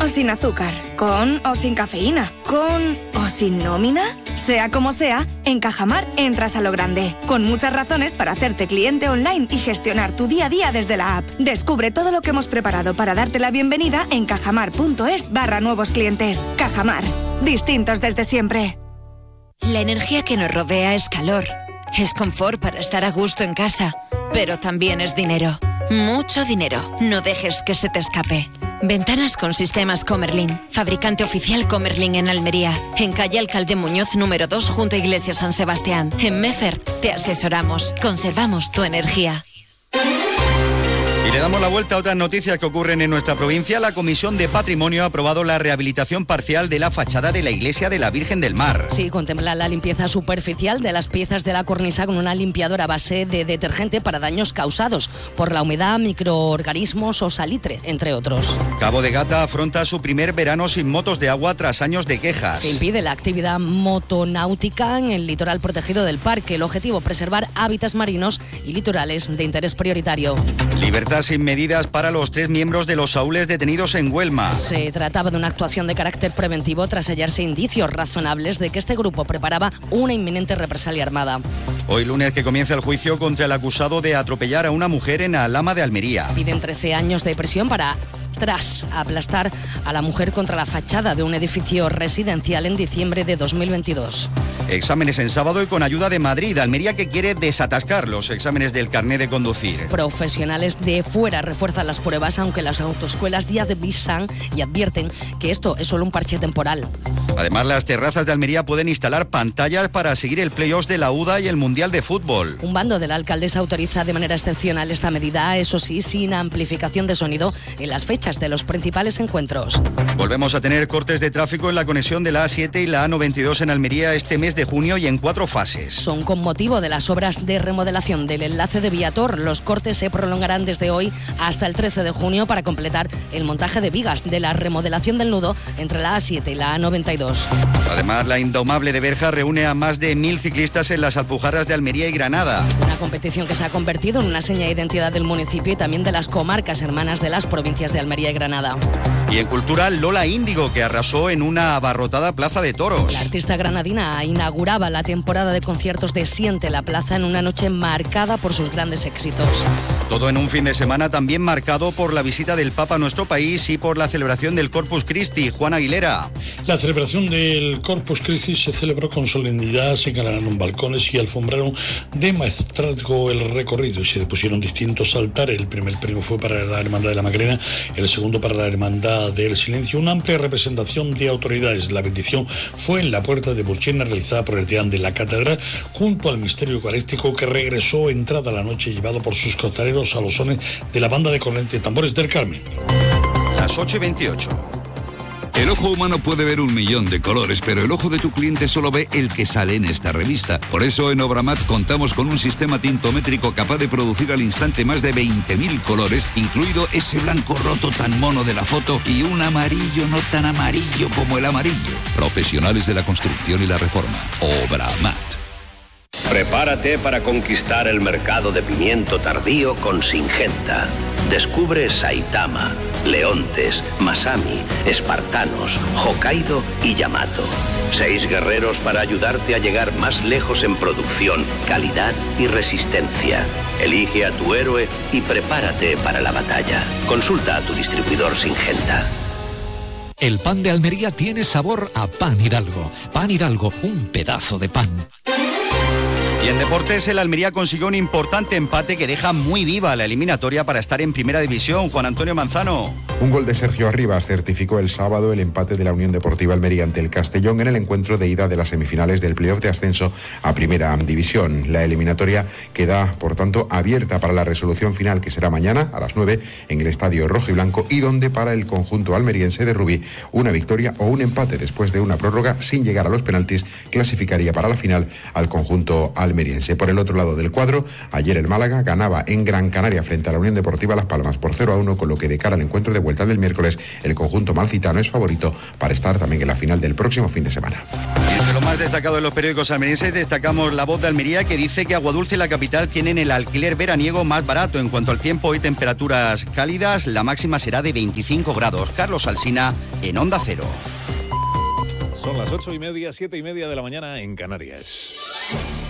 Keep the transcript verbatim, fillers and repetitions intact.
o sin azúcar, con o sin cafeína, con o sin nómina. Sea como sea, en Cajamar entras a lo grande, con muchas razones para hacerte cliente online y gestionar tu día a día desde la app. Descubre todo lo que hemos preparado para darte la bienvenida en cajamar.es barra nuevos clientes. Cajamar, distintos desde siempre. La energía que nos rodea es calor, es confort para estar a gusto en casa, pero también es dinero. Mucho dinero. No dejes que se te escape. Ventanas con sistemas Comerlin. Fabricante oficial Comerlin en Almería. En calle Alcalde Muñoz número dos junto a Iglesia San Sebastián. En Meffert te asesoramos. Conservamos tu energía. Y le damos la vuelta a otras noticias que ocurren en nuestra provincia. La Comisión de Patrimonio ha aprobado la rehabilitación parcial de la fachada de la Iglesia de la Virgen del Mar. Sí, contempla la limpieza superficial de las piezas de la cornisa con una limpiadora a base de detergente para daños causados por la humedad, microorganismos o salitre, entre otros. Cabo de Gata afronta su primer verano sin motos de agua tras años de quejas. Se impide la actividad motonáutica en el litoral protegido del parque. El objetivo, preservar hábitats marinos y litorales de interés prioritario. Libertad sin medidas para los tres miembros de los saúles detenidos en Huelma. Se trataba de una actuación de carácter preventivo tras hallarse indicios razonables de que este grupo preparaba una inminente represalia armada. Hoy lunes que comienza el juicio contra el acusado de atropellar a una mujer en Alhama de Almería. Piden trece años de prisión para... tras aplastar a la mujer contra la fachada de un edificio residencial en diciembre de dos mil veintidós. Exámenes en sábado y con ayuda de Madrid. Almería que quiere desatascar los exámenes del carné de conducir. Profesionales de fuera refuerzan las pruebas, aunque las autoescuelas ya avisan y advierten que esto es solo un parche temporal. Además, las terrazas de Almería pueden instalar pantallas para seguir el play-off de la U D A y el Mundial de Fútbol. Un bando de la alcaldesa autoriza de manera excepcional esta medida, eso sí, sin amplificación de sonido en las fechas de los principales encuentros. Volvemos a tener cortes de tráfico en la conexión de la A siete y la A noventa y dos en Almería este mes de junio y en cuatro fases. Son con motivo de las obras de remodelación del enlace de Viator. Los cortes se prolongarán desde hoy hasta el trece de junio para completar el montaje de vigas de la remodelación del nudo entre la A siete y la A noventa y dos. Además, la Indomable de Berja reúne a más de mil ciclistas en las Alpujarras de Almería y Granada. Una competición que se ha convertido en una seña de identidad del municipio y también de las comarcas hermanas de las provincias de Almería y Granada. Y en cultura, Lola Índigo, que arrasó en una abarrotada plaza de toros. La artista granadina inauguraba la temporada de conciertos de Siente la Plaza en una noche marcada por sus grandes éxitos. Todo en un fin de semana también marcado por la visita del Papa a nuestro país y por la celebración del Corpus Christi. Juan Aguilera. La celebración del Corpus Christi se celebró con solemnidad, se engalanaron balcones y alfombraron de maestrazgo el recorrido y se depusieron distintos altares. El primer premio fue para la Hermandad de la Macarena, el segundo para la Hermandad del Silencio. Una amplia representación de autoridades. La bendición fue en la puerta de Burchena, realizada por el deán de la catedral, junto al misterio eucarístico que regresó entrada la noche, llevado por sus costaleros a los sones de la banda de cornete Tambores del Carmen. Las ocho y veintiocho. El ojo humano puede ver un millón de colores, pero el ojo de tu cliente solo ve el que sale en esta revista. Por eso en Obramat contamos con un sistema tintométrico capaz de producir al instante más de veinte mil colores, incluido ese blanco roto tan mono de la foto y un amarillo no tan amarillo como el amarillo. Profesionales de la construcción y la reforma. Obramat. Prepárate para conquistar el mercado de pimiento tardío con Syngenta. Descubre Saitama, Leontes, Masami, Espartanos, Hokkaido y Yamato. Seis guerreros para ayudarte a llegar más lejos en producción, calidad y resistencia. Elige a tu héroe y prepárate para la batalla. Consulta a tu distribuidor Syngenta. El pan de Almería tiene sabor a Pan Hidalgo. Pan Hidalgo, un pedazo de pan. Y en deportes, el Almería consiguió un importante empate que deja muy viva la eliminatoria para estar en primera división. Juan Antonio Manzano. Un gol de Sergio Arribas certificó el sábado el empate de la Unión Deportiva Almería ante el Castellón en el encuentro de ida de las semifinales del playoff de ascenso a primera división. La eliminatoria queda, por tanto, abierta para la resolución final, que será mañana a las nueve en el Estadio Rojo y Blanco, y donde para el conjunto almeriense de Rubí una victoria o un empate después de una prórroga sin llegar a los penaltis clasificaría para la final al conjunto almeriense. Por el otro lado del cuadro, ayer el Málaga ganaba en Gran Canaria frente a la Unión Deportiva Las Palmas por cero a uno, con lo que de cara al encuentro de vuelta del miércoles, el conjunto malcitano es favorito para estar también en la final del próximo fin de semana. Y entre lo más más destacado en los periódicos almerienses destacamos La Voz de Almería, que dice que Aguadulce y la capital tienen el alquiler veraniego más barato. En cuanto al tiempo y temperaturas cálidas, la máxima será de veinticinco grados. Carlos Alsina, en Onda Cero. Son las ocho y media, siete y media de la mañana en Canarias.